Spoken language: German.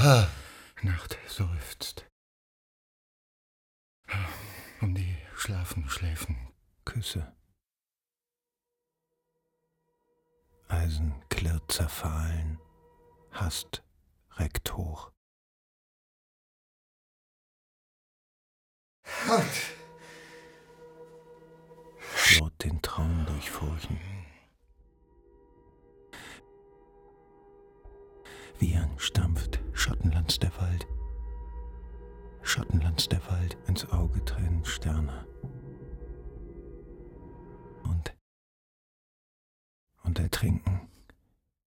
Nacht seufzt. Um die schlafen Schläfen Küsse. Eisen klirrt zerfahlen, Hast reckt hoch. Flott den Traum durchfurchen. Wiehern stampft Schattenlands der Wald. Schattenlands der Wald, ins Auge tränen Sterne. Und ertrinken